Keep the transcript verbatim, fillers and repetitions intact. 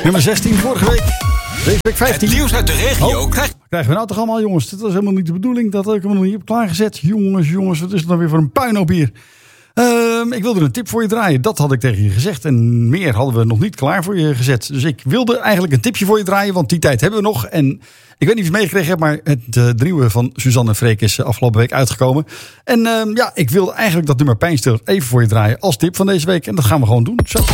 Nummer zestien vorige week. Deze week vijftien. Het nieuws uit de regio Oh, krijgt... krijgen we nou toch allemaal, jongens? Dit was helemaal niet de bedoeling. Dat ik hem nog niet heb klaargezet. Jongens, jongens, wat is het dan weer voor een puinhoop hier? Um, ik wilde een tip voor je draaien. Dat had ik tegen je gezegd. En meer hadden we nog niet klaar voor je gezet. Dus ik wilde eigenlijk een tipje voor je draaien. Want die tijd hebben we nog. En ik weet niet of je het meegekregen hebt. Maar het uh, nieuwe van Suzanne en Freek is uh, afgelopen week uitgekomen. En um, ja, ik wilde eigenlijk dat nummer Pijnstiller even voor je draaien. Als tip van deze week. En dat gaan we gewoon doen. Zo.